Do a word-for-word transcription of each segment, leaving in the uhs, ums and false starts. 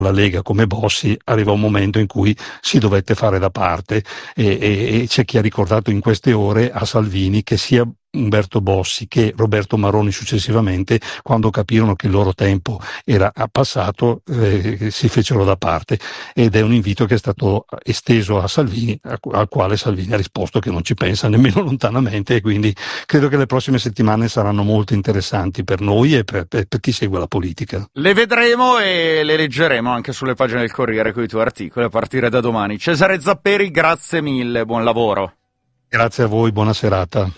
la Lega come Bossi, arriva un momento in cui si dovette fare da parte e, e, e c'è chi ha ricordato in queste ore a Salvini che sia Umberto Bossi che Roberto Maroni successivamente, quando capirono che il loro tempo era passato, eh, si fecero da parte, ed è un invito che è stato esteso a Salvini, al quale Salvini ha risposto che non ci pensa nemmeno lontanamente, e quindi credo che le prossime settimane saranno molto interessanti per noi e per, per, per chi segue la politica. Le vedremo e le leggeremo anche sulle pagine del Corriere con i tuoi articoli a partire da domani. Cesare Zapperi, grazie mille, buon lavoro. Grazie a voi, buona serata.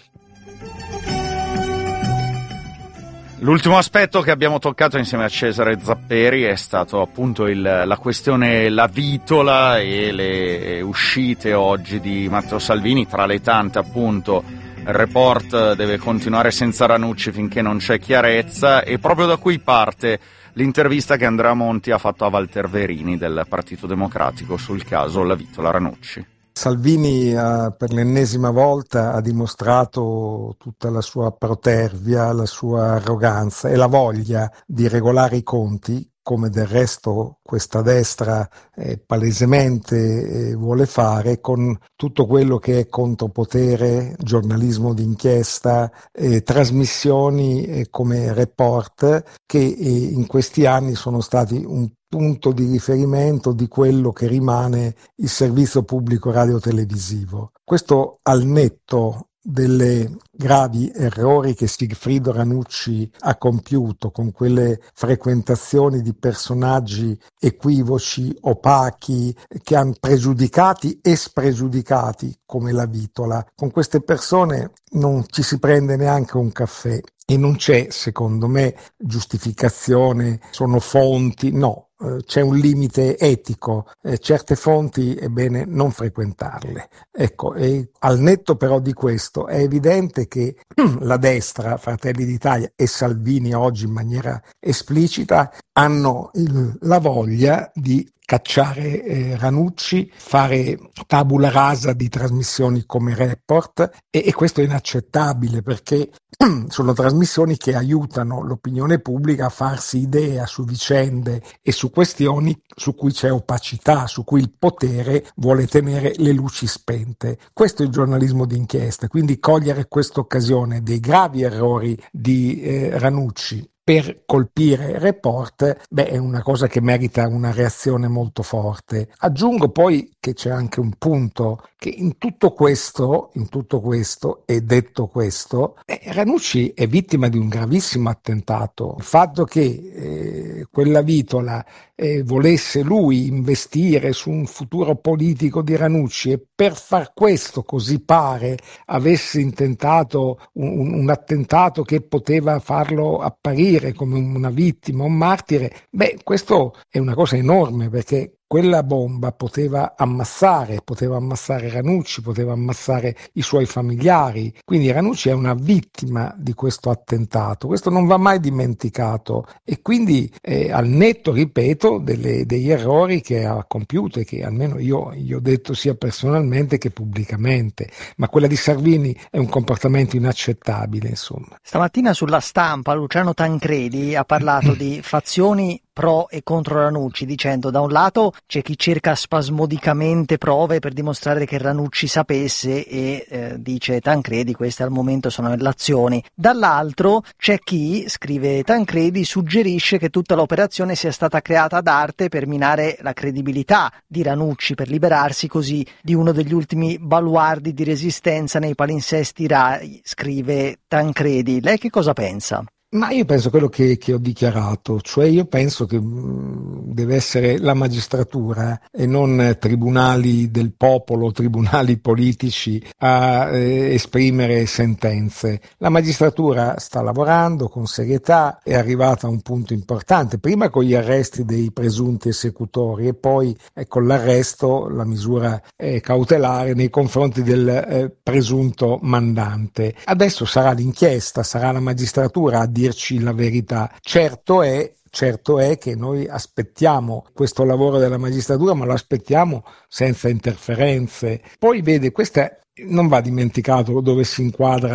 L'ultimo aspetto che abbiamo toccato insieme a Cesare Zapperi è stato appunto il, la questione La Vitola e le uscite oggi di Matteo Salvini, tra le tante appunto il report deve continuare senza Ranucci finché non c'è chiarezza, e proprio da qui parte l'intervista che Andrea Monti ha fatto a Walter Verini del Partito Democratico sul caso La Vitola Ranucci. Salvini eh, per l'ennesima volta ha dimostrato tutta la sua protervia, la sua arroganza e la voglia di regolare i conti, come del resto questa destra eh, palesemente eh, vuole fare, con tutto quello che è contropotere, giornalismo d'inchiesta, eh, trasmissioni eh, come Report, che eh, in questi anni sono stati un punto di riferimento di quello che rimane il servizio pubblico radiotelevisivo. Questo al netto delle gravi errori che Sigfrido Ranucci ha compiuto con quelle frequentazioni di personaggi equivoci, opachi, che hanno pregiudicati e spregiudicati come La Vitola. Con queste persone non ci si prende neanche un caffè e non c'è, secondo me, giustificazione, sono fonti, no. C'è un limite etico, eh, certe fonti è bene non frequentarle. Ecco, e al netto però di questo è evidente che la destra, Fratelli d'Italia e Salvini oggi in maniera esplicita hanno il, la voglia di cacciare eh, Ranucci, fare tabula rasa di trasmissioni come Report, e, e questo è inaccettabile perché sono trasmissioni che aiutano l'opinione pubblica a farsi idea su vicende e su questioni su cui c'è opacità, su cui il potere vuole tenere le luci spente. Questo è il giornalismo d'inchiesta, quindi cogliere questa occasione dei gravi errori di eh, Ranucci per colpire Report, beh, è una cosa che merita una reazione molto forte. Aggiungo poi che c'è anche un punto, che in tutto questo, in tutto questo, e detto questo, eh, Ranucci è vittima di un gravissimo attentato. Il fatto che eh, quella Vitola eh, volesse lui investire su un futuro politico di Ranucci e per far questo, così pare, avesse intentato un, un attentato che poteva farlo apparire come una vittima, un martire, beh, questo è una cosa enorme, perché quella bomba poteva ammassare, poteva ammassare Ranucci, poteva ammassare i suoi familiari, quindi Ranucci è una vittima di questo attentato, questo non va mai dimenticato, e quindi eh, al netto, ripeto, delle, degli errori che ha compiuto e che almeno io gli ho detto sia personalmente che pubblicamente, ma quella di Salvini è un comportamento inaccettabile, insomma. Stamattina sulla Stampa Luciano Tancredi ha parlato di fazioni pro e contro Ranucci, dicendo: da un lato c'è chi cerca spasmodicamente prove per dimostrare che Ranucci sapesse e eh, dice Tancredi queste al momento sono illazioni, dall'altro c'è chi, scrive Tancredi, suggerisce che tutta l'operazione sia stata creata ad arte per minare la credibilità di Ranucci, per liberarsi così di uno degli ultimi baluardi di resistenza nei palinsesti Rai, scrive Tancredi. Lei che cosa pensa? Ma io penso quello che, che ho dichiarato, cioè io penso che mh, deve essere la magistratura e non tribunali del popolo, tribunali politici a eh, esprimere sentenze. La magistratura sta lavorando con serietà, è arrivata a un punto importante, prima con gli arresti dei presunti esecutori e poi eh, con l'arresto, la misura eh, cautelare nei confronti del eh, presunto mandante. Adesso sarà l'inchiesta, sarà la magistratura a dirci la verità. Certo è Certo è che noi aspettiamo questo lavoro della magistratura, ma lo aspettiamo senza interferenze. Poi vede, questa non va dimenticato dove si inquadra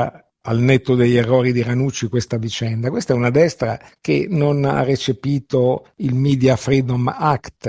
al netto degli errori di Ranucci, questa vicenda. Questa è una destra che non ha recepito il Media Freedom Act,